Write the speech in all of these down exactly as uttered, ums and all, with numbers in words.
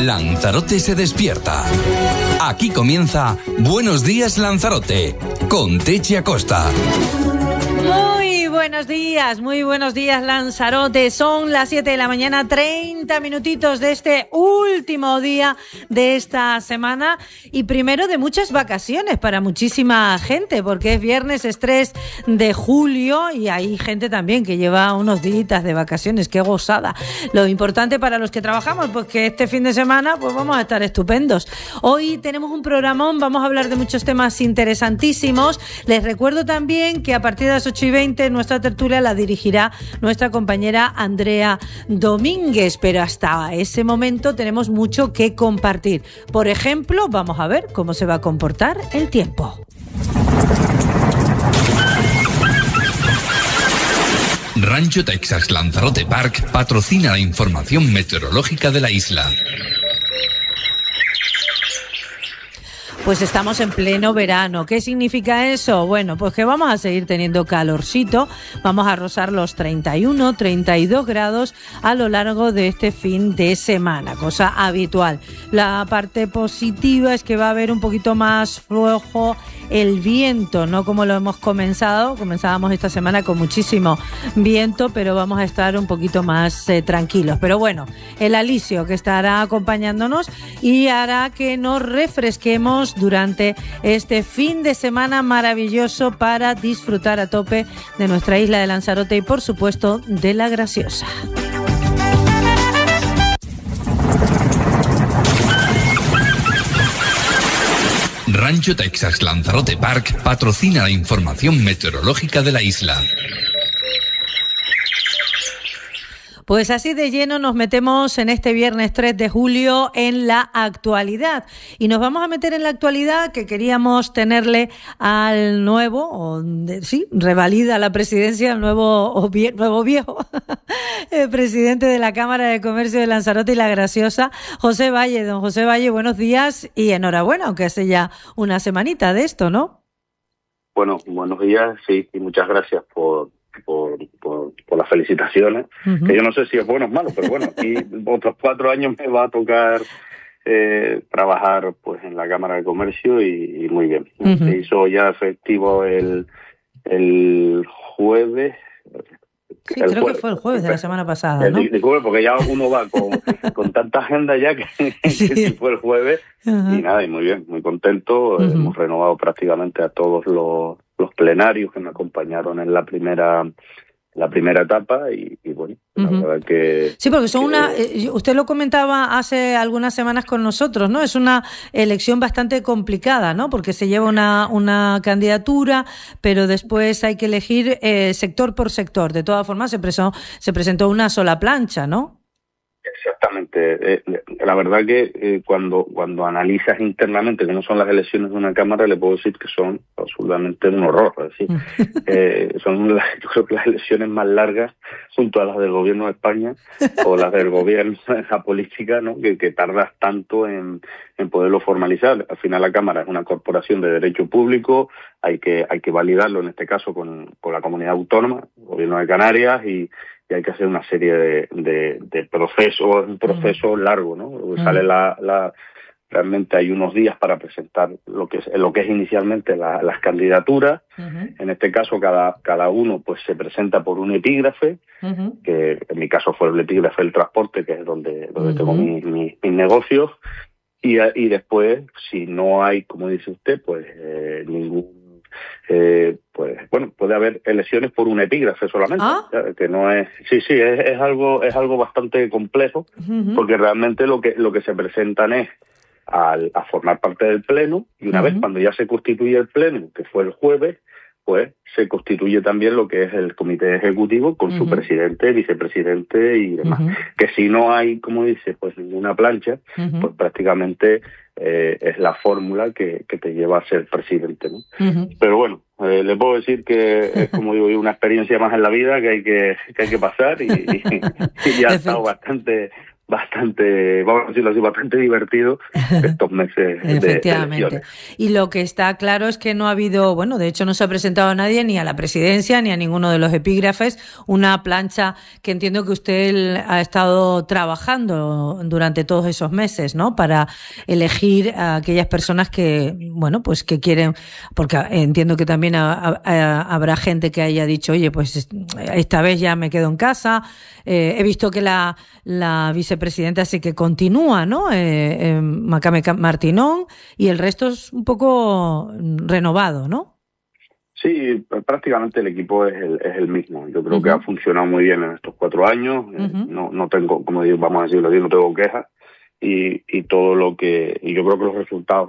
Lanzarote se despierta. Aquí comienza Buenos Días Lanzarote, con Techi Acosta. Muy buenos días, muy buenos días Lanzarote. Son las siete de la mañana, treinta minutitos de este último día de esta semana y primero de muchas vacaciones para muchísima gente, porque es viernes, es tres de julio y hay gente también que lleva unos días de vacaciones. ¡Qué gozada! Lo importante para los que trabajamos, pues que este fin de semana pues vamos a estar estupendos. Hoy tenemos un programón, vamos a hablar de muchos temas interesantísimos. Les recuerdo también que a partir de las ocho y veinte nuestra tertulia la dirigirá nuestra compañera Andrea Domínguez, pero hasta ese momento tenemos mucho que compartir. Por ejemplo, vamos a ver cómo se va a comportar el tiempo. Rancho Texas Lanzarote Park patrocina la información meteorológica de la isla. Pues estamos en pleno verano. ¿Qué significa eso? Bueno, pues que vamos a seguir teniendo calorcito, vamos a rozar los treinta y uno, treinta y dos grados a lo largo de este fin de semana, cosa habitual. La parte positiva es que va a haber un poquito más flojo el viento, no como lo hemos comenzado, comenzábamos esta semana con muchísimo viento, pero vamos a estar un poquito más eh, tranquilos. Pero bueno, el alisio que estará acompañándonos y hará que nos refresquemos durante este fin de semana maravilloso para disfrutar a tope de nuestra isla de Lanzarote y por supuesto de La Graciosa. Rancho Texas Lanzarote Park patrocina la información meteorológica de la isla. Pues así de lleno nos metemos en este viernes tres de julio en la actualidad. Y nos vamos a meter en la actualidad que queríamos tenerle al nuevo, o de, sí, revalida la presidencia, al nuevo, o vie, nuevo viejo, el presidente de la Cámara de Comercio de Lanzarote y La Graciosa, José Valle. Don José Valle, buenos días y enhorabuena, aunque hace ya una semanita de esto, ¿no? Bueno, buenos días, sí, y muchas gracias por... Por, por, por las felicitaciones, uh-huh. que yo no sé si es bueno o malo, pero bueno, y otros cuatro años me va a tocar eh, trabajar pues en la Cámara de Comercio y, y muy bien. Uh-huh. Se hizo ya efectivo el, el jueves. Sí, el creo jueves, que fue el jueves de la semana pasada, ¿no? El, el jueves, porque ya uno va con, con tanta agenda ya que, sí. que fue el jueves. Uh-huh. Y nada, y muy bien, muy contento. Uh-huh. Hemos renovado prácticamente a todos los los plenarios que me acompañaron en la primera la primera etapa y, y bueno, uh-huh. la verdad que... Sí, porque son que, una... Eh, usted lo comentaba hace algunas semanas con nosotros, ¿no? Es una elección bastante complicada, ¿no? Porque se lleva una, una candidatura, pero después hay que elegir eh, sector por sector. De todas formas, se, presó, se presentó una sola plancha, ¿no? Exactamente. Eh, la verdad que eh, cuando cuando analizas internamente que no son las elecciones de una Cámara, le puedo decir que son absolutamente un horror. Es decir, eh, son las, yo creo que las elecciones más largas junto a las del Gobierno de España o las del Gobierno en la política, ¿no? Que, que tardas tanto en, en poderlo formalizar. Al final la Cámara es una corporación de derecho público, hay que hay que validarlo en este caso con, con la comunidad autónoma, el Gobierno de Canarias y y hay que hacer una serie de, de, de procesos, un proceso largo, ¿no? Uh-huh. Sale la, la, realmente hay unos días para presentar lo que es, lo que es inicialmente la, las candidaturas. Uh-huh. En este caso, cada, cada uno pues se presenta por un epígrafe, uh-huh. que en mi caso fue el epígrafe del transporte, que es donde, donde uh-huh. tengo mis, mis, mis negocios. Y, y después, si no hay, como dice usted, pues eh, ningún Eh, pues bueno, puede haber elecciones por un epígrafe solamente, ¿Ah? que no es, sí, sí, es, es algo, es algo bastante complejo, uh-huh. porque realmente lo que lo que se presentan es al, a formar parte del pleno y una uh-huh. vez cuando ya se constituye el pleno, que fue el jueves, pues se constituye también lo que es el comité ejecutivo con uh-huh. su presidente, vicepresidente y demás. Uh-huh. Que si no hay, como dice, pues ninguna plancha, uh-huh. pues prácticamente eh, es la fórmula que, que te lleva a ser presidente, ¿no? Uh-huh. Pero bueno, eh, le puedo decir que es, como digo yo, una experiencia más en la vida que hay que, que, hay que pasar y, y, y ya ha estado bastante bastante, vamos a decirlo así, bastante divertido estos meses de Efectivamente. elecciones. Y lo que está claro es que no ha habido, bueno, de hecho no se ha presentado a nadie, ni a la presidencia, ni a ninguno de los epígrafes, una plancha que entiendo que usted ha estado trabajando durante todos esos meses, ¿no? Para elegir a aquellas personas que, bueno, pues que quieren, porque entiendo que también a, a, habrá gente que haya dicho, oye, pues esta vez ya me quedo en casa. Eh, he visto que la, la vicepresidenta sí que continúa, ¿no? Eh, eh, Macame Martinón, y el resto es un poco renovado, ¿no? Sí, prácticamente el equipo es el, es el mismo. Yo creo uh-huh. que ha funcionado muy bien en estos cuatro años. Uh-huh. Eh, no, no tengo, como digo, vamos a decirlo así, no tengo quejas. Y, y todo lo que, y yo creo que los resultados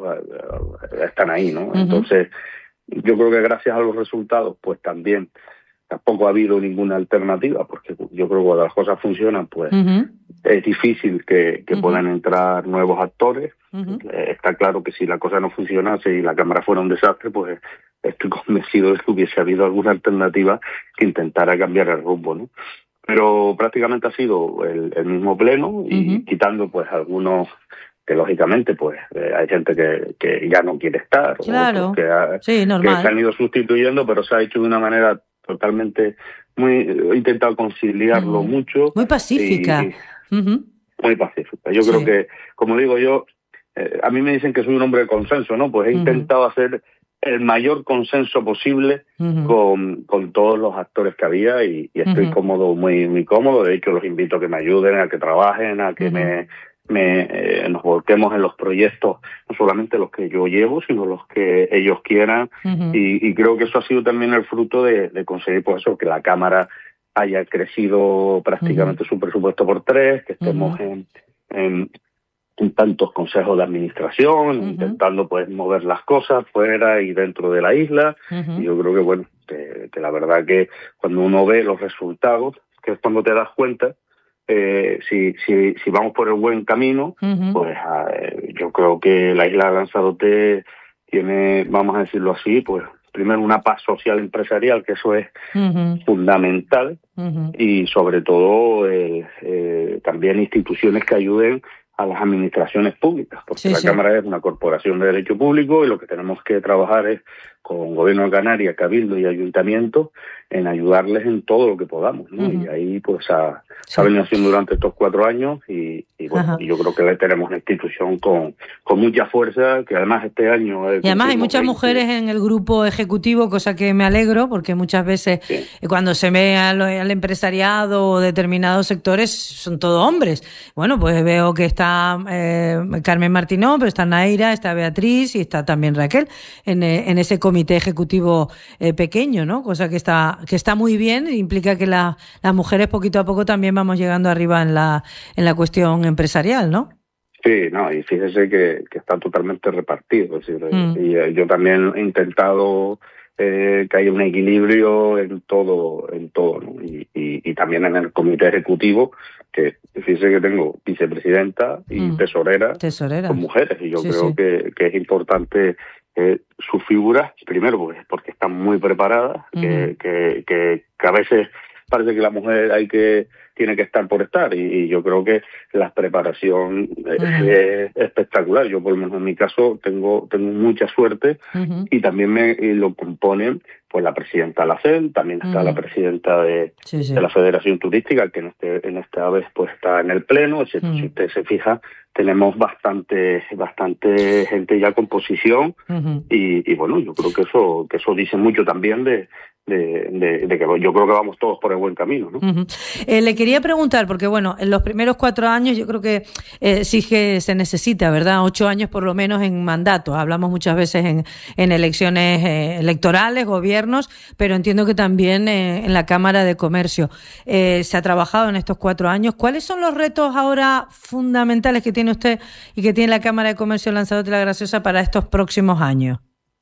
uh, están ahí, ¿no? Uh-huh. Entonces, yo creo que gracias a los resultados, pues también tampoco ha habido ninguna alternativa, porque yo creo que cuando las cosas funcionan, pues uh-huh. es difícil que, que uh-huh. puedan entrar nuevos actores. Uh-huh. Eh, está claro que si la cosa no funcionase y la Cámara fuera un desastre, pues estoy convencido de que hubiese habido alguna alternativa que intentara cambiar el rumbo, ¿no? Pero prácticamente ha sido el, el mismo pleno y uh-huh. quitando pues algunos que lógicamente pues eh, hay gente que, que ya no quiere estar, claro. otros que, ha, sí, que se han ido sustituyendo, pero se ha hecho de una manera totalmente muy, he intentado conciliarlo uh-huh. mucho. Muy pacífica. Y, uh-huh. Muy pacífica. Yo sí. creo que, como digo yo, eh, a mí me dicen que soy un hombre de consenso, ¿no? Pues he uh-huh. intentado hacer el mayor consenso posible uh-huh. con, con todos los actores que había y, y estoy uh-huh. cómodo, muy, muy cómodo. De hecho, los invito a que me ayuden, a que trabajen, a que uh-huh. me, me eh, nos volquemos en los proyectos, no solamente los que yo llevo, sino los que ellos quieran. Uh-huh. Y, y creo que eso ha sido también el fruto de, de conseguir, por eso, que la Cámara haya crecido prácticamente uh-huh. su presupuesto por tres, que estemos uh-huh. en, en en tantos consejos de administración, uh-huh. intentando pues mover las cosas fuera y dentro de la isla. Uh-huh. Y yo creo que, bueno, que, que la verdad que cuando uno ve los resultados, que es cuando te das cuenta, eh, si, si, si vamos por el buen camino, uh-huh. pues eh, yo creo que la isla de Lanzarote tiene, vamos a decirlo así, pues primero una paz social empresarial, que eso es uh-huh. fundamental, uh-huh. y sobre todo eh, eh, también instituciones que ayuden a las administraciones públicas, porque sí, la sí. Cámara es una corporación de derecho público y lo que tenemos que trabajar es con Gobierno de Canarias, Cabildo y Ayuntamiento en ayudarles en todo lo que podamos, ¿no? Uh-huh. Y ahí pues ha, sí. se ha venido haciendo durante estos cuatro años y, y bueno, y yo creo que tenemos una institución con, con mucha fuerza, que además este año... Y además hay muchas veinte mujeres en el grupo ejecutivo, cosa que me alegro, porque muchas veces sí. cuando se ve al, al empresariado o determinados sectores son todos hombres. Bueno, pues veo que está eh, Carmen Martinón, pero está Naira, está Beatriz y está también Raquel en, en ese comité ejecutivo eh, pequeño, ¿no? Cosa que está que está muy bien, implica que la, las mujeres poquito a poco también vamos llegando arriba en la en la cuestión empresarial, ¿no? Sí, no, y fíjese que, que está totalmente repartido, es decir, mm. y eh, yo también he intentado eh, que haya un equilibrio en todo, en todo, ¿no? y, y, y también en el comité ejecutivo, que fíjese que tengo vicepresidenta y mm. tesorera, tesorera con mujeres, y yo sí, creo sí. Que, que es importante eh, sus figuras, primero porque, porque están muy preparadas, mm. que, que, que, que a veces parece que la mujer hay que tiene que estar por estar, y, y yo creo que la preparación es, uh-huh. es espectacular. Yo, por lo menos en mi caso, tengo tengo mucha suerte, uh-huh. y también me y lo componen pues la presidenta de la C E N, también está uh-huh. la presidenta de, sí, sí. de la Federación Turística, que en este en esta vez pues está en el pleno. Si, uh-huh. si usted se fija, tenemos bastante bastante gente ya con posición, uh-huh. y, y bueno, yo creo que eso que eso dice mucho también de De, de, de que yo creo que vamos todos por el buen camino, ¿no? Uh-huh. Eh, le quería preguntar, porque bueno, en los primeros cuatro años yo creo que eh, sí que se necesita, ¿verdad? Ocho años por lo menos en mandato. Hablamos muchas veces en, en elecciones eh, electorales, gobiernos, pero entiendo que también eh, en la Cámara de Comercio eh, se ha trabajado en estos cuatro años. ¿Cuáles son los retos ahora fundamentales que tiene usted y que tiene la Cámara de Comercio de Lanzarote la Graciosa para estos próximos años?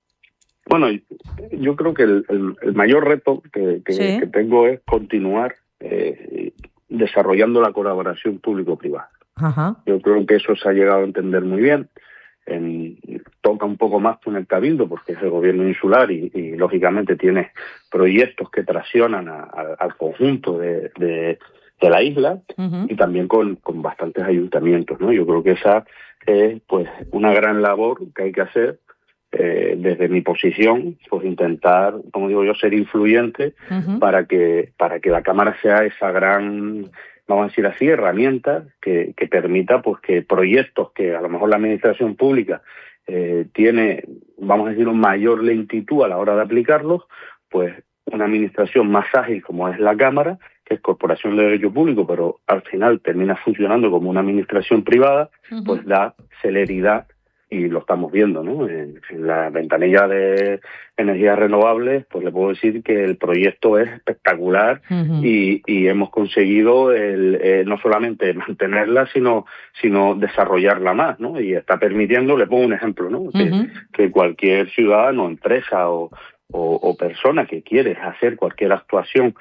Bueno, yo creo que el, el, el mayor reto que, que, ¿Sí? que tengo es continuar eh, desarrollando la colaboración público-privada. Ajá. Yo creo que eso se ha llegado a entender muy bien. En, toca un poco más con el Cabildo, porque es el gobierno insular y, y lógicamente tiene proyectos que traccionan a, a, al conjunto de, de, de la isla uh-huh. y también con, con bastantes ayuntamientos, ¿no? Yo creo que esa es pues una gran labor que hay que hacer eh, desde mi posición, pues intentar, como digo yo, ser influyente uh-huh. para que para que la Cámara sea esa gran, vamos a decir así, herramienta que, que permita pues que proyectos que a lo mejor la administración pública eh, tiene, vamos a decir, una mayor lentitud a la hora de aplicarlos, pues una administración más ágil como es la Cámara, que es Corporación de Derecho Público, pero al final termina funcionando como una administración privada, uh-huh. pues da celeridad, y lo estamos viendo, ¿no? En, en la ventanilla de energías renovables, pues le puedo decir que el proyecto es espectacular uh-huh. y, y hemos conseguido el, eh, no solamente mantenerla, sino sino desarrollarla más, ¿no? Y está permitiendo, le pongo un ejemplo, ¿no? Que, uh-huh. que cualquier ciudadano, empresa o O, o persona que quiere hacer cualquier actuación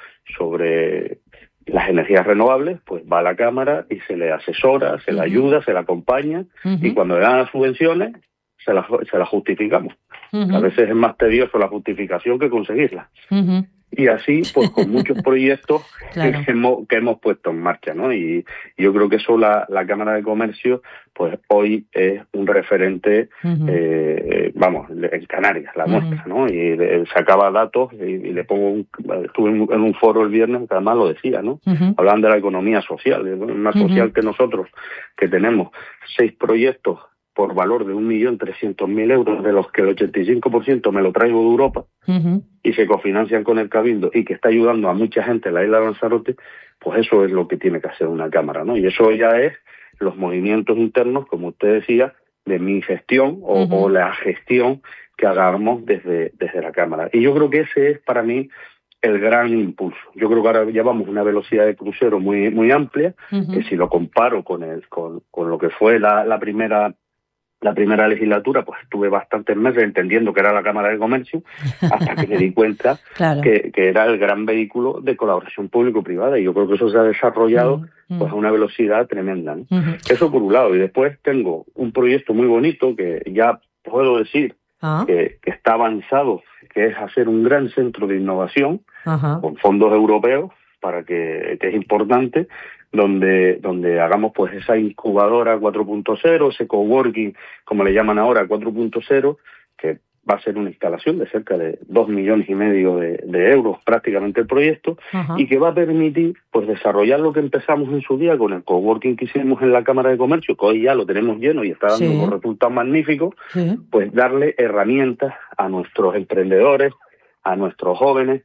sobre las energías renovables, pues va a la Cámara y se le asesora, se uh-huh. le ayuda, se le acompaña, uh-huh. y cuando le dan las subvenciones, se las se la justificamos. Uh-huh. A veces es más tedioso la justificación que conseguirla. Uh-huh. Y así, pues con muchos proyectos claro. que, hemos, que hemos puesto en marcha, ¿no? Y, y yo creo que eso la, la Cámara de Comercio, pues hoy es un referente, uh-huh. eh, vamos, en Canarias, la uh-huh. nuestra, ¿no? Y le, sacaba datos y, y le pongo, un, estuve en, en un foro el viernes que además lo decía, ¿no? Uh-huh. Hablaban de la economía social, una social uh-huh. que nosotros, que tenemos seis proyectos por valor de un millón trescientos mil euros, de los que el ochenta y cinco por ciento me lo traigo de Europa, uh-huh. y se cofinancian con el Cabildo, y que está ayudando a mucha gente en la isla de Lanzarote, pues eso es lo que tiene que hacer una Cámara, ¿no? Y eso ya es los movimientos internos, como usted decía, de mi gestión o, uh-huh. o la gestión que hagamos desde, desde la Cámara. Y yo creo que ese es para mí el gran impulso. Yo creo que ahora llevamos una velocidad de crucero muy muy amplia, uh-huh. que si lo comparo con el con, con lo que fue la, la primera La primera legislatura, pues estuve bastantes meses entendiendo que era la Cámara de Comercio, hasta que me di cuenta claro. que, que era el gran vehículo de colaboración público-privada, y yo creo que eso se ha desarrollado uh-huh. pues a una velocidad tremenda, ¿no? Uh-huh. Eso por un lado. Y después tengo un proyecto muy bonito que ya puedo decir uh-huh. que, que está avanzado, que es hacer un gran centro de innovación uh-huh. con fondos europeos, para que, que es importante, donde donde hagamos pues esa incubadora cuatro punto cero, ese coworking, como le llaman ahora, cuatro punto cero, que va a ser una instalación de cerca de dos millones y medio de, de euros prácticamente el proyecto, uh-huh. y que va a permitir pues desarrollar lo que empezamos en su día con el coworking que hicimos en la Cámara de Comercio, que hoy ya lo tenemos lleno y está dando sí. unos resultados magníficos, sí. pues darle herramientas a nuestros emprendedores, a nuestros jóvenes,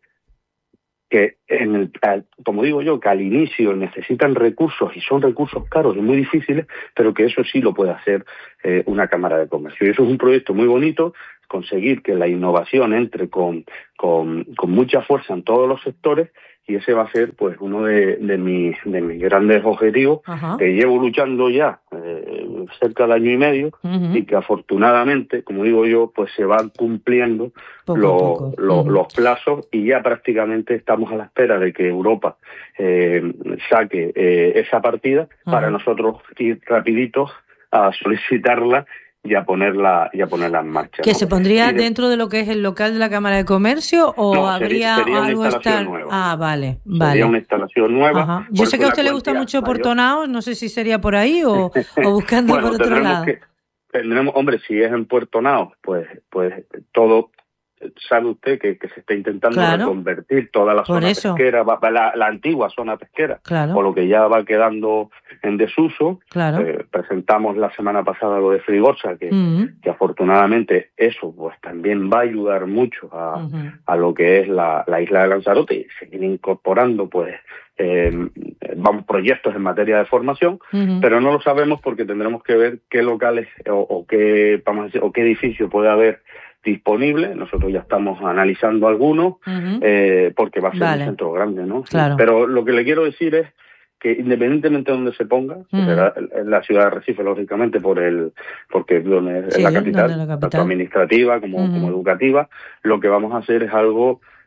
que en el, como digo yo, que al inicio necesitan recursos y son recursos caros y muy difíciles, pero que eso sí lo puede hacer eh, una Cámara de Comercio. Y eso es un proyecto muy bonito, conseguir que la innovación entre con, con, con mucha fuerza en todos los sectores, y ese va a ser pues uno de, de, mis, de mis grandes objetivos, uh-huh. que llevo luchando ya eh, cerca de año y medio, uh-huh. y que afortunadamente, como digo yo, pues se van cumpliendo poco lo, poco. Lo, uh-huh. los plazos, y ya prácticamente estamos a la espera de que Europa eh, saque eh, esa partida, uh-huh. para nosotros ir rapiditos a solicitarla y a ponerla y a ponerla en marcha. ¿Que ¿no? se pondría de... dentro de lo que es el local de la Cámara de Comercio o no, habría sería, sería algo una instalación estar... nueva. Ah, vale, vale. Sería una instalación nueva. Ajá. Yo sé que a usted le gusta mucho Puerto no sé si sería por ahí o, o buscando bueno, por otro lado. Que, tendremos, hombre, si es en Puerto Naos, pues, pues todo... Sabe usted que, que se está intentando claro. reconvertir toda la Por zona eso. pesquera, la, la antigua zona pesquera, claro. o lo que ya va quedando en desuso. Claro. Eh, presentamos la semana pasada lo de Frigosa, que, uh-huh. que afortunadamente eso pues también va a ayudar mucho a, uh-huh. a lo que es la, la isla de Lanzarote, y se viene incorporando pues eh, vamos proyectos en materia de formación, uh-huh. pero no lo sabemos porque tendremos que ver qué locales o, o qué vamos a decir, o qué edificio puede haber disponible. Nosotros ya estamos analizando algunos, uh-huh. eh, porque va a ser vale. un centro grande, ¿no? Claro. Pero lo que le quiero decir es que independientemente de donde se ponga, uh-huh. será en la ciudad de Recife, lógicamente, por el porque donde sí, es la capital, la capital, tanto administrativa como, uh-huh. como educativa, lo que vamos a hacer es algo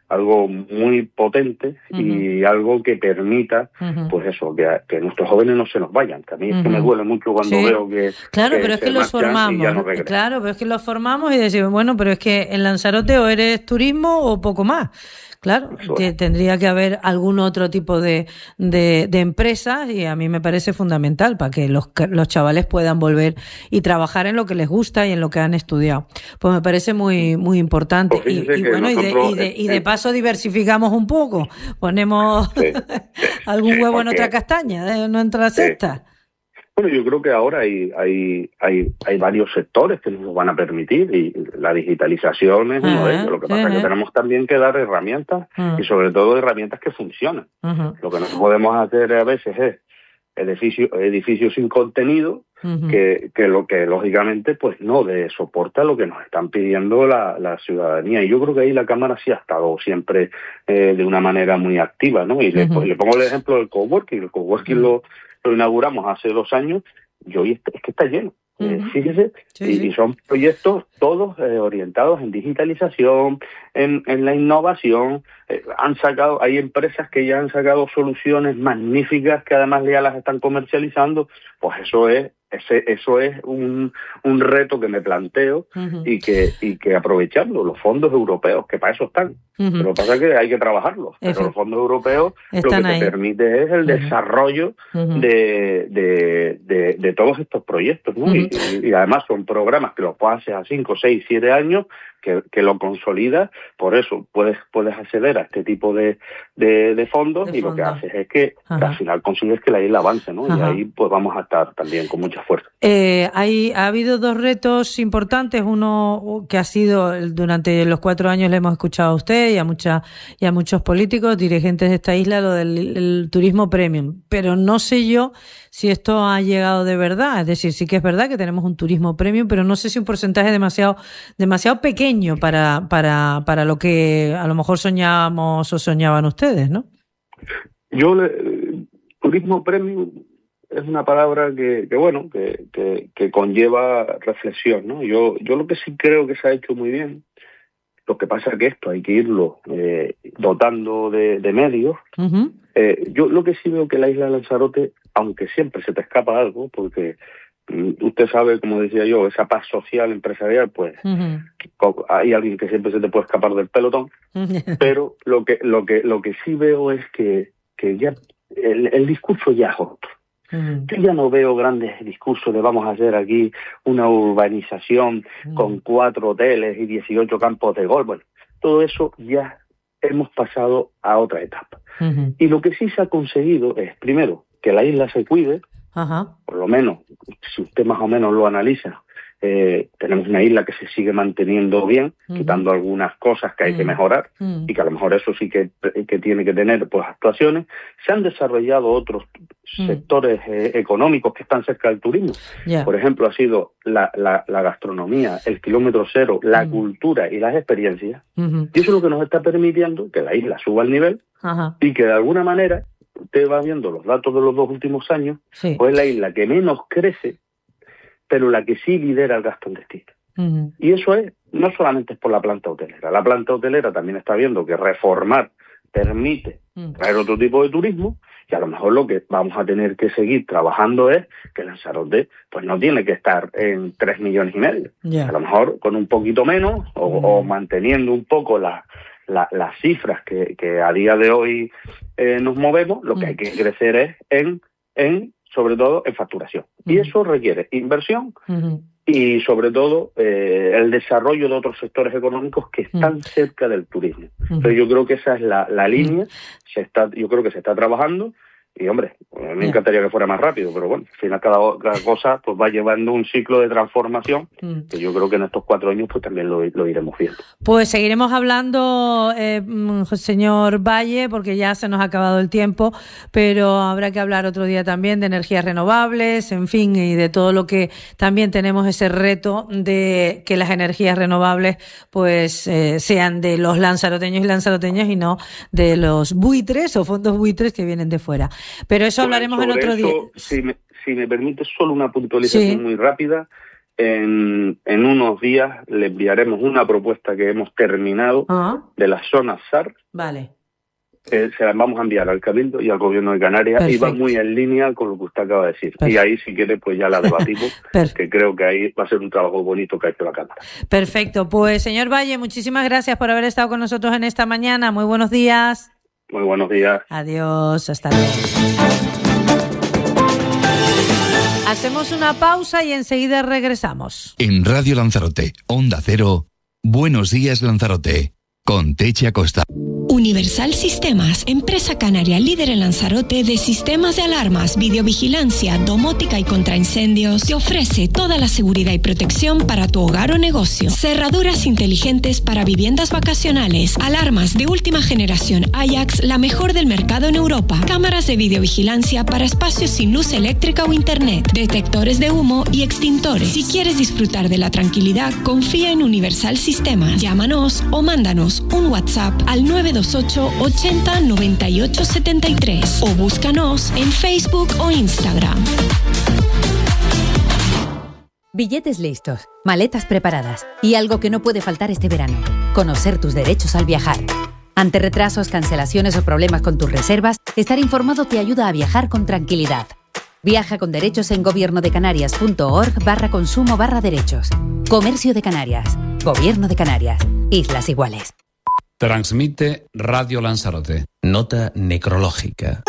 algo muy potente uh-huh. y algo que permita, uh-huh. pues eso, que, que nuestros jóvenes no se nos vayan. Que a mí uh-huh. es que me duele mucho cuando sí. veo que claro, que pero es que los formamos, no claro, pero es que los formamos y decimos, bueno, pero es que en Lanzarote o eres turismo o poco más. Claro, que tendría que haber algún otro tipo de, de, de empresas y a mí me parece fundamental para que los, los chavales puedan volver y trabajar en lo que les gusta y en lo que han estudiado. Pues me parece muy muy importante. Pues y, y bueno, y de, y, de, y de paso diversificamos un poco. Ponemos sí. algún huevo en otra castaña, no en otra cesta. Sí. Bueno, yo creo que ahora hay, hay hay hay varios sectores que nos van a permitir y la digitalización es uno uh-huh, de ellos. Lo que pasa uh-huh. es que tenemos también que dar herramientas uh-huh. y sobre todo herramientas que funcionen. Uh-huh. Lo que no podemos hacer a veces es edificios edificio sin contenido uh-huh. que, que lo que lógicamente pues no de soporta lo que nos están pidiendo la, la ciudadanía. Y yo creo que ahí la Cámara sí ha estado siempre eh, de una manera muy activa, ¿no? Y uh-huh. le, pues, le pongo el ejemplo del coworking. El coworking uh-huh. lo lo inauguramos hace dos años y hoy es, es que está lleno. Uh-huh. Eh, fíjese, sí, y, sí. y son proyectos todos eh, orientados en digitalización, en, en la innovación. Eh, han sacado, hay empresas que ya han sacado soluciones magníficas que además ya las están comercializando. Pues eso es ese eso es un, un reto que me planteo uh-huh. y que y que aprovecharlo, los fondos europeos, que para eso están. Uh-huh. Pero lo que pasa es que hay que trabajarlos. Pero Efe. los fondos europeos están lo que ahí. te permite es el uh-huh. desarrollo uh-huh. de, de, de, de todos estos proyectos, ¿no? Uh-huh. Y, y, y además son programas que los puedes hacer a cinco, seis, siete años, que, que lo consolidas. Por eso puedes puedes acceder a este tipo de, de, de fondos de y fondo. Lo que haces es que, que al final consigues que la isla avance, ¿no? Ajá. Y ahí pues vamos a estar también con mucha fuerza. Eh, hay, ha habido dos retos importantes, uno que ha sido durante los cuatro años le hemos escuchado a usted y a mucha, y a muchos políticos, dirigentes de esta isla, lo del el turismo premium, pero no sé yo si esto ha llegado de verdad, es decir, sí que es verdad que tenemos un turismo premium, pero no sé si un porcentaje demasiado, demasiado pequeño para, para, para lo que a lo mejor soñábamos o soñaban ustedes, ¿no? Yo, le, turismo premium es una palabra que, que bueno, que, que, que conlleva reflexión, ¿no? Yo, yo lo que sí creo que se ha hecho muy bien, lo que pasa es que esto hay que irlo eh, dotando de, de medios. Uh-huh. Eh, yo lo que sí veo que la isla de Lanzarote, aunque siempre se te escapa algo, porque usted sabe, como decía yo, esa paz social, empresarial, pues uh-huh. hay alguien que siempre se te puede escapar del pelotón, uh-huh. pero lo que, lo que, lo que sí veo es que, que ya el, el discurso ya es otro. Uh-huh. Yo ya no veo grandes discursos de vamos a hacer aquí una urbanización uh-huh. con cuatro hoteles y dieciocho campos de golf. Bueno, todo eso ya hemos pasado a otra etapa. Uh-huh. Y lo que sí se ha conseguido es, primero, que la isla se cuide, uh-huh. por lo menos, si usted más o menos lo analiza, eh, tenemos una isla que se sigue manteniendo bien, uh-huh. quitando algunas cosas que hay uh-huh. que mejorar, uh-huh. y que a lo mejor eso sí que, que tiene que tener pues actuaciones. Se han desarrollado otros uh-huh. sectores eh, económicos que están cerca del turismo. Yeah. Por ejemplo, ha sido la, la, la gastronomía, el kilómetro cero, la uh-huh. cultura y las experiencias. Uh-huh. Y eso es lo que nos está permitiendo que la isla suba el nivel uh-huh. y que de alguna manera, usted va viendo los datos de los dos últimos años, sí. pues es la isla que menos crece, pero la que sí lidera el gasto en destino. Uh-huh. Y eso es, no solamente es por la planta hotelera. La planta hotelera también está viendo que reformar permite uh-huh. traer otro tipo de turismo, y a lo mejor lo que vamos a tener que seguir trabajando es que Lanzarote pues no tiene que estar en tres millones y medio. Yeah. A lo mejor con un poquito menos, o, uh-huh. o manteniendo un poco la, la, las cifras que, que a día de hoy eh, nos movemos, lo que uh-huh. hay que crecer es en, en sobre todo en facturación. Uh-huh. Y eso requiere inversión uh-huh. y sobre todo eh, el desarrollo de otros sectores económicos que están uh-huh. cerca del turismo. Uh-huh. Entonces yo creo que esa es la, la línea, uh-huh. se está, yo creo que se está trabajando. Y hombre, a mí me encantaría que fuera más rápido, pero bueno, al final cada, cada cosa pues va llevando un ciclo de transformación mm. que yo creo que en estos cuatro años pues también lo, lo iremos viendo. Pues seguiremos hablando, eh, señor Valle, porque ya se nos ha acabado el tiempo, pero habrá que hablar otro día también de energías renovables, en fin, y de todo lo que también tenemos ese reto de que las energías renovables pues eh, sean de los lanzaroteños y lanzaroteñas y no de los buitres o fondos buitres que vienen de fuera. Pero eso hablaremos en otro eso, día. Si me, si me permite solo una puntualización sí. muy rápida, en, en unos días le enviaremos una propuesta que hemos terminado uh-huh. de la zona S A R. Vale. Eh, se la vamos a enviar al Cabildo y al Gobierno de Canarias. Perfecto. Y va muy en línea con lo que usted acaba de decir. Perfecto. Y ahí, si quiere, pues ya la debatimos, que creo que ahí va a ser un trabajo bonito que ha hecho la Cámara. Perfecto. Pues, señor Valle, muchísimas gracias por haber estado con nosotros en esta mañana. Muy buenos días. Muy buenos días. Adiós, hasta luego. Hacemos una pausa y enseguida regresamos. En Radio Lanzarote, Onda Cero, Buenos Días Lanzarote, con Techi Acosta. Universal Sistemas, empresa canaria líder en Lanzarote de sistemas de alarmas, videovigilancia, domótica y contraincendios, te ofrece toda la seguridad y protección para tu hogar o negocio. Cerraduras inteligentes para viviendas vacacionales, alarmas de última generación Ajax, la mejor del mercado en Europa, cámaras de videovigilancia para espacios sin luz eléctrica o internet, detectores de humo y extintores. Si quieres disfrutar de la tranquilidad, confía en Universal Sistemas. Llámanos o mándanos un WhatsApp al nueve dos ocho ochenta noventa y ocho setenta y tres o búscanos en Facebook o Instagram. Billetes listos, maletas preparadas y algo que no puede faltar este verano: conocer tus derechos al viajar. Ante retrasos, cancelaciones o problemas con tus reservas, estar informado te ayuda a viajar con tranquilidad. Viaja con derechos en gobiernodecanarias.org barra consumo barra derechos. Comercio de Canarias. Gobierno de Canarias. Islas Iguales. Transmite Radio Lanzarote. Nota necrológica.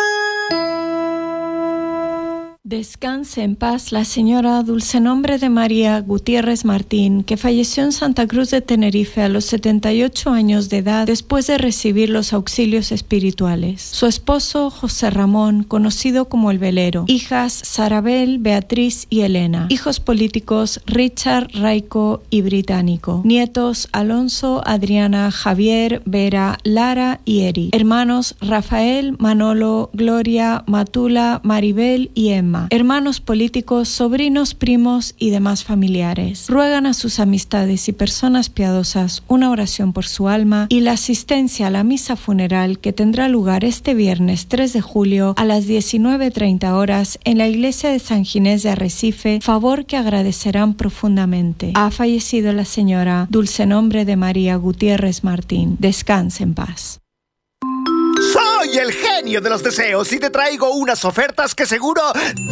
Descanse en paz la señora Dulce Nombre de María Gutiérrez Martín, que falleció en Santa Cruz de Tenerife a los setenta y ocho años de edad después de recibir los auxilios espirituales. Su esposo José Ramón, conocido como el Velero. Hijas Sarabel, Beatriz y Elena. Hijos políticos Richard, Raico y Británico. Nietos Alonso, Adriana, Javier, Vera, Lara y Eri. Hermanos Rafael, Manolo, Gloria, Matula, Maribel y Emma. Hermanos políticos, sobrinos, primos y demás familiares. Ruegan a sus amistades y personas piadosas una oración por su alma y la asistencia a la misa funeral que tendrá lugar este viernes tres de julio a las diecinueve treinta horas en la iglesia de San Ginés de Arrecife, favor que agradecerán profundamente. Ha fallecido la señora Dulce Nombre de María Gutiérrez Martín. Descanse en paz. Soy el genio de los deseos y te traigo unas ofertas que seguro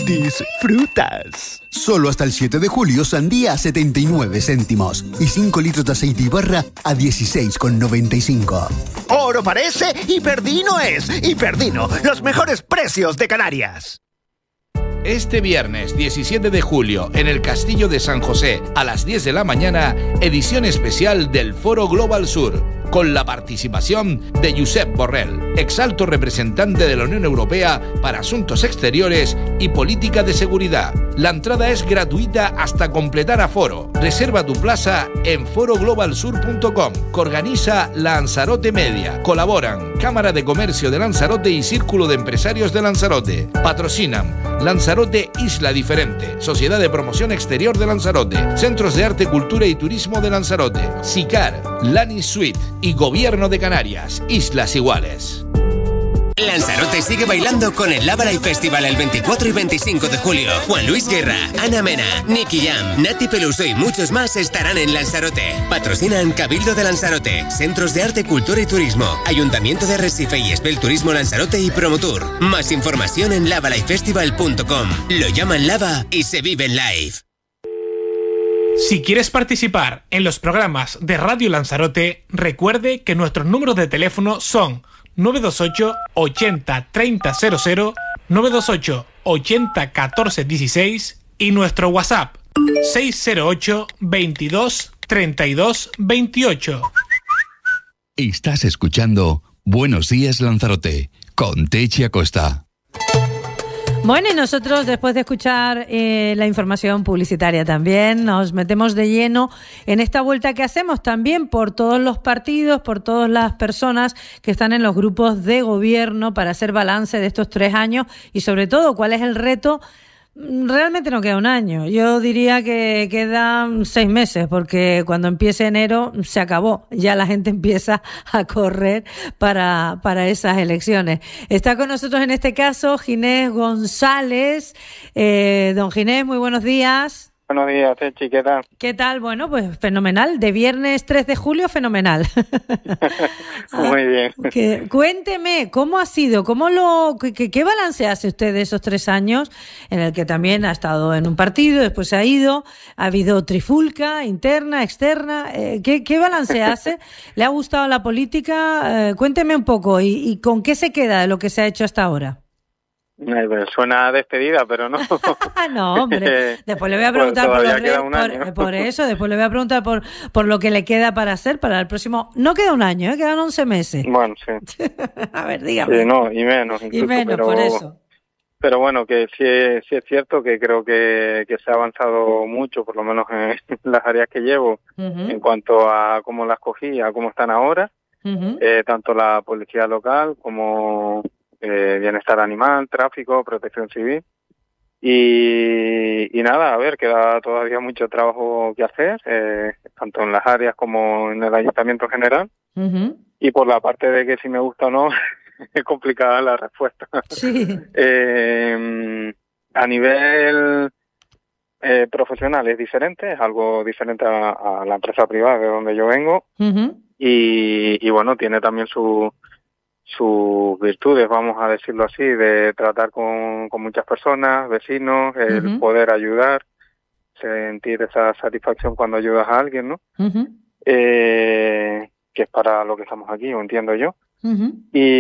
disfrutas. Solo hasta el siete de julio, sandía a setenta y nueve céntimos y cinco litros de aceite y barra a dieciséis con noventa y cinco. Oro parece y Perdino es. Y Perdino, los mejores precios de Canarias. Este viernes diecisiete de julio, en el Castillo de San José, a las diez de la mañana, edición especial del Foro Global Sur, con la participación de Josep Borrell, exalto representante de la Unión Europea para Asuntos Exteriores y Política de Seguridad. La entrada es gratuita hasta completar aforo. Reserva tu plaza en foro global sur punto com, que organiza Lanzarote Media. Colaboran Cámara de Comercio de Lanzarote y Círculo de Empresarios de Lanzarote. Patrocinan Lanzarote Isla Diferente, Sociedad de Promoción Exterior de Lanzarote, Centros de Arte, Cultura y Turismo de Lanzarote, SICAR, Lani Suite y Gobierno de Canarias, Islas Iguales. Lanzarote sigue bailando con el Lava Live Festival el veinticuatro y veinticinco de julio. Juan Luis Guerra, Ana Mena, Nicky Jam, Nati Peluso y muchos más estarán en Lanzarote. Patrocinan Cabildo de Lanzarote, Centros de Arte, Cultura y Turismo, Ayuntamiento de Arrecife y Espel Turismo Lanzarote y Promotour. Más información en lava live festival punto com. Lo llaman Lava y se vive en live. Si quieres participar en los programas de Radio Lanzarote, recuerde que nuestros números de teléfono son nueve dos ocho ochenta treinta cero cero, nueve dos ocho ochenta catorce dieciséis y nuestro WhatsApp seis cero ocho veintidós treinta y dos veintiocho. Estás escuchando Buenos Días Lanzarote con Techi Acosta. Bueno, y nosotros, después de escuchar eh, la información publicitaria también, nos metemos de lleno en esta vuelta que hacemos también por todos los partidos, por todas las personas que están en los grupos de gobierno para hacer balance de estos tres años y sobre todo cuál es el reto. Realmente no queda un año, yo diría que quedan seis meses porque cuando empiece enero se acabó, ya la gente empieza a correr para, para esas elecciones. Está con nosotros en este caso Ginés González. Eh, don Ginés, muy buenos días. Buenos días, Techi, ¿qué tal? ¿Qué tal? Bueno, pues fenomenal. De viernes tres de julio, fenomenal. Muy bien. Que, cuénteme, ¿cómo ha sido? ¿Cómo lo, qué, ¿Qué balance hace usted de esos tres años en el que también ha estado en un partido, después se ha ido, ha habido trifulca interna, externa? Eh, ¿qué, ¿Qué balance hace? ¿Le ha gustado la política? Eh, cuénteme un poco. ¿y, ¿Y con qué se queda de lo que se ha hecho hasta ahora? Ay, bueno, suena a despedida, pero no. No, hombre. Después le voy a preguntar por, los re... por, por eso, después le voy a preguntar por, por lo que le queda para hacer para el próximo. No queda un año, ¿eh? Quedan once meses. Bueno, sí. A ver, dígame. Sí, no, y menos. Incluso, y menos, pero, por eso. Pero bueno, que sí, sí es cierto que creo que, que se ha avanzado mucho, por lo menos en las áreas que llevo, uh-huh. en cuanto a cómo las cogí, a cómo están ahora, uh-huh. eh, tanto la policía local como Eh, bienestar animal, tráfico, protección civil y, y nada, a ver, queda todavía mucho trabajo que hacer, eh, tanto en las áreas como en el ayuntamiento general uh-huh. y por la parte de que si me gusta o no es complicada la respuesta. Sí. eh, a nivel eh, profesional es diferente, es algo diferente a, a la empresa privada de donde yo vengo uh-huh. y, y bueno, tiene también su sus virtudes, vamos a decirlo así, de tratar con, con muchas personas, vecinos, el uh-huh. poder ayudar, sentir esa satisfacción cuando ayudas a alguien, ¿no? Uh-huh. Eh, que es para lo que estamos aquí, o entiendo yo. Uh-huh.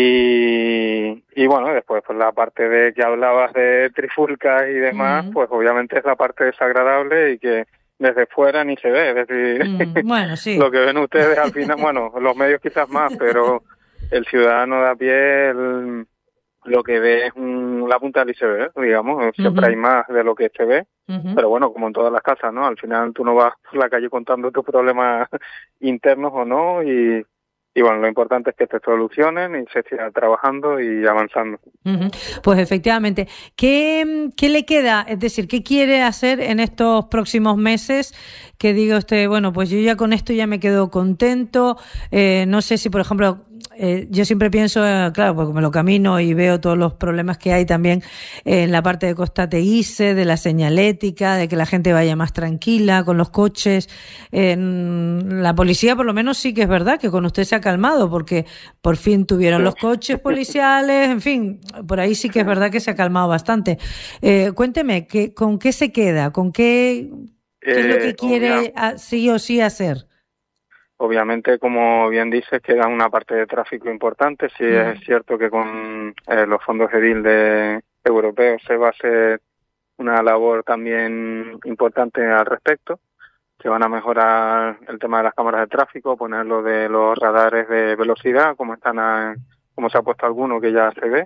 Y, y bueno, después pues la parte de que hablabas de trifulcas y demás, uh-huh. pues obviamente es la parte desagradable y que desde fuera ni se ve, es decir, uh-huh. bueno, sí. lo que ven ustedes al final, bueno, los medios quizás más, pero el ciudadano de a pie el, lo que ve es un, la punta del iceberg, digamos, siempre uh-huh. hay más de lo que se ve, uh-huh. pero bueno, como en todas las casas, ¿no? Al final tú no vas por la calle contando tus problemas internos o no, y, y bueno, lo importante es que se solucionen y se siga trabajando y avanzando. Uh-huh. Pues efectivamente, ¿qué, ¿qué le queda? Es decir, ¿qué quiere hacer en estos próximos meses? Que diga usted, bueno, pues yo ya con esto ya me quedo contento, eh, no sé si, por ejemplo, eh, yo siempre pienso, eh, claro, porque me lo camino y veo todos los problemas que hay también eh, en la parte de Costa Teguise, de la señalética, de que la gente vaya más tranquila con los coches. Eh, la policía, por lo menos, sí que es verdad que con usted se ha calmado, porque por fin tuvieron los coches policiales, en fin, por ahí sí que es verdad que se ha calmado bastante. Eh, cuénteme, ¿qué, ¿con qué se queda? ¿Con qué, qué eh, es lo que quiere a, sí o sí hacer? Obviamente, como bien dices, queda una parte de tráfico importante. Sí, uh-huh. es cierto que con eh, los fondos EDIL de europeos se va a hacer una labor también importante al respecto. Se van a mejorar el tema de las cámaras de tráfico, poner lo de los radares de velocidad, como están a, como se ha puesto alguno que ya se ve.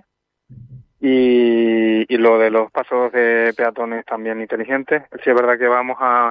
Y, y lo de los pasos de peatones también inteligentes. Sí es verdad que vamos a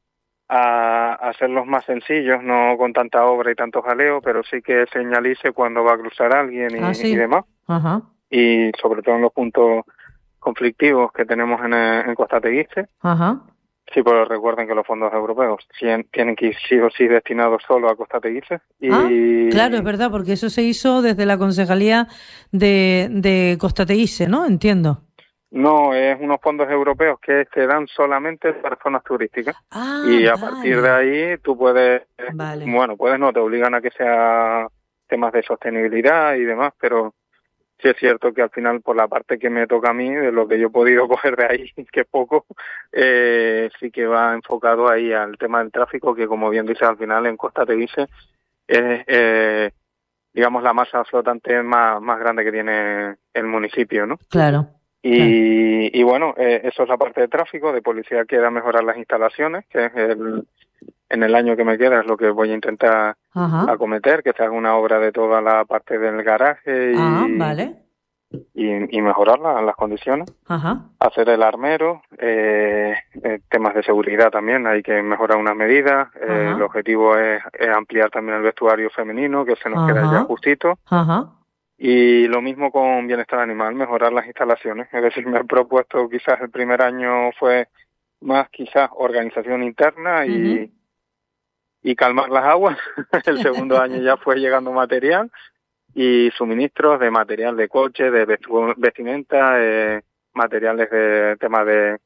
a hacerlos más sencillos, no con tanta obra y tanto jaleo, pero sí que señalice cuando va a cruzar alguien y, ah, sí. y demás. Ajá. Y sobre todo en los puntos conflictivos que tenemos en, en Costa Teguise. Ajá. Sí, pero recuerden que los fondos europeos tienen que ir sí o sí destinados solo a Costa Teguise. Y... Ah, claro, es verdad, porque eso se hizo desde la Concejalía de, de Costa Teguise, ¿no? Entiendo. No, es unos fondos europeos que se dan solamente para zonas turísticas. Ah, y a vale. partir de ahí tú puedes, vale. bueno, puedes no, te obligan a que sea temas de sostenibilidad y demás, pero sí es cierto que al final por la parte que me toca a mí, de lo que yo he podido coger de ahí, que es poco, eh, sí que va enfocado ahí al tema del tráfico, que como bien dices al final en Costa Teguise es, eh, digamos, la masa flotante más, más grande que tiene el municipio, ¿no? Claro. Y, y bueno, eh, eso es la parte de tráfico. De policía queda mejorar las instalaciones, que es el, en el año que me queda es lo que voy a intentar Ajá. acometer, que se haga una obra de toda la parte del garaje y, ah, vale. y, y mejorar la, las condiciones. Ajá. Hacer el armero, eh, eh, temas de seguridad también, hay que mejorar unas medidas. Eh, el objetivo es, es ampliar también el vestuario femenino, que se nos Ajá. queda ya justito. Ajá. Y lo mismo con bienestar animal, mejorar las instalaciones. Es decir, me he propuesto, quizás el primer año fue más quizás organización interna y, uh-huh. y calmar las aguas. El segundo año ya fue llegando material y suministros de material de coche, de vestimenta, eh, materiales de tema de,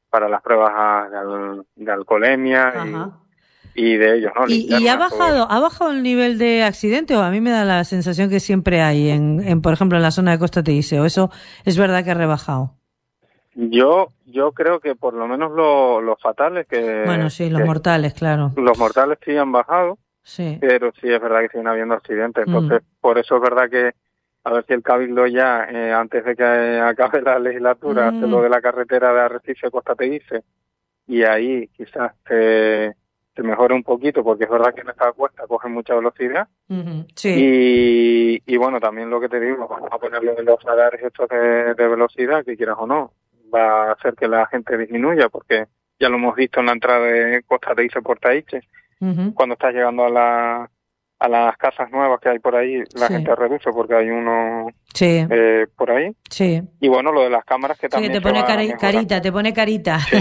para las pruebas de, al, de alcoholemia y, y de ellos, ¿no? ¿Y, y ha bajado ha bajado el nivel de accidentes? O a mí me da la sensación que siempre hay, en, en por ejemplo, en la zona de Costa Teguise, ¿o eso es verdad que ha rebajado? Yo yo creo que por lo menos lo, los fatales que... Bueno, sí, los que, mortales, claro. Los mortales sí han bajado, sí. Pero sí es verdad que siguen habiendo accidentes. Entonces, mm. por eso es verdad que a ver si el Cabildo ya, eh, antes de que acabe la legislatura, mm. hace lo de la carretera de Arrecife Costa Teguise, y ahí quizás se, se mejore un poquito, porque es verdad que en esta cuesta cogen mucha velocidad. Mm-hmm. Sí. Y, y bueno, también lo que te digo, vamos a ponerlo en los radares estos de, de velocidad, que quieras o no, va a hacer que la gente disminuya, porque ya lo hemos visto en la entrada de Costa Teguise por Taiche, uh-huh. cuando estás llegando a la a las casas nuevas que hay por ahí, la sí. gente reduce porque hay uno sí. eh, por ahí. Sí. Y bueno, lo de las cámaras que también sí, te pone cari- carita, te pone carita. Sí.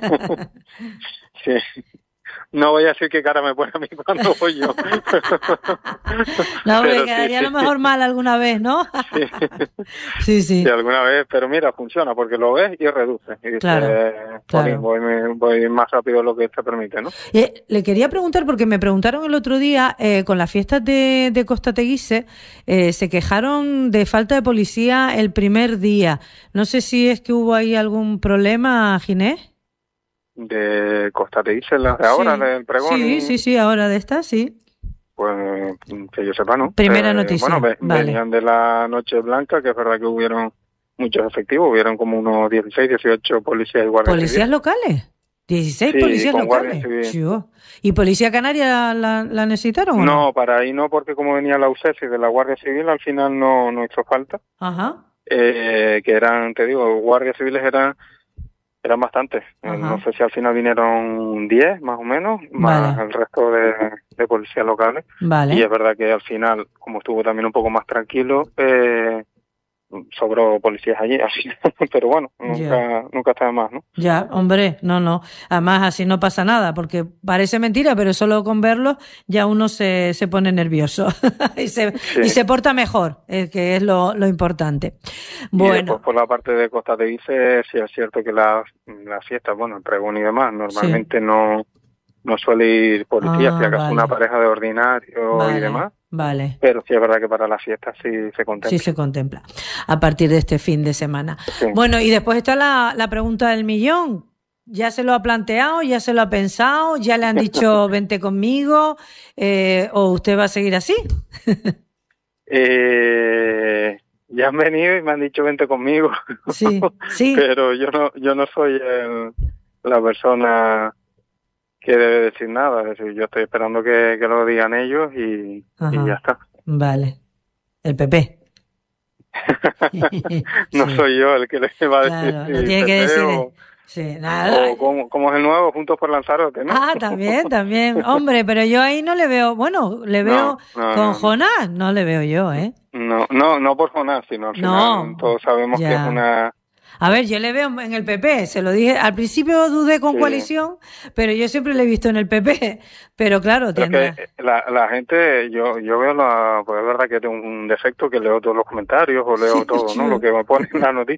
sí. No voy a decir qué cara me pone a mí cuando voy yo. No, me quedaría sí, a lo mejor sí. mal alguna vez, ¿no? Sí. sí, sí. Sí, alguna vez, pero mira, funciona porque lo ves y reduce. Y dice, claro, eh, claro. Voy, voy más rápido de lo que te permite, ¿no? Eh, le quería preguntar, porque me preguntaron el otro día, eh, con las fiestas de, de Costa Teguise, eh, se quejaron de falta de policía el primer día. No sé si es que hubo ahí algún problema, Ginés. De Costa Teguise, las de ahora, sí. del pregón. Sí, sí, sí, ahora de esta, sí. Pues que yo sepa, ¿no? Primera eh, noticia. Bueno, ve, vale. venían de la Noche Blanca, que es verdad que hubieron muchos efectivos, hubieron como unos dieciséis, dieciocho policías y guardias ¿Policías civiles. locales? ¿dieciséis sí, policías locales? Sí. ¿Y Policía Canaria la, la, la necesitaron o no? No, para ahí no, porque como venía la U C E S y de la Guardia Civil, al final no, no hizo falta. Ajá. Eh, que eran, te digo, guardias civiles eran... Eran bastantes. Ajá. No sé si al final vinieron diez, más o menos, más vale. el resto de, de policías locales. Vale. Y es verdad que al final, como estuvo también un poco más tranquilo, eh, sobró policías allí, así. Pero bueno, nunca, yeah. nunca está de más, ¿no? Ya, hombre, no, no. Además, así no pasa nada, porque parece mentira, pero solo con verlos ya uno se, se pone nervioso y, se, sí. y se porta mejor, eh, que es lo, lo importante. Bueno. Y después, por la parte de Costa Teguise, sí es cierto que las, las fiestas, bueno, el pregón y demás, normalmente sí. no, no suele ir policía, ah, si acaso vale. una pareja de ordinario vale. y demás. Vale. Pero sí es verdad que para las fiestas sí se contempla. Sí se contempla, a partir de este fin de semana. Sí. Bueno, y después está la, la pregunta del millón. ¿Ya se lo ha planteado? ¿Ya se lo ha pensado? ¿Ya le han dicho vente conmigo? Eh, ¿O usted va a seguir así? eh, ya han venido y me han dicho vente conmigo. Sí, sí. Pero yo no, yo no soy el, la persona... que debe decir nada, es decir, yo estoy esperando que, que lo digan ellos y, y ya está. Vale. El P P. No sí. soy yo el que le va a claro, decir. Lo tiene que decir. O, sí, nada. O como, como es el nuevo, Juntos por Lanzarote, ¿no? Ah, también, también. Hombre, pero yo ahí no le veo, bueno, le veo no, no, con no, Jonás, no le veo yo, ¿eh? No, no, no por Jonás, sino al no, final todos sabemos ya. que es una... A ver, yo le veo en el P P, se lo dije, al principio dudé con sí. coalición, pero yo siempre le he visto en el P P, pero claro, pero tendrá... que la, la gente, yo yo veo, la, pues es verdad que tengo un defecto que leo todos los comentarios o leo sí, todo, sí. ¿no? Lo que me ponen en la noticia.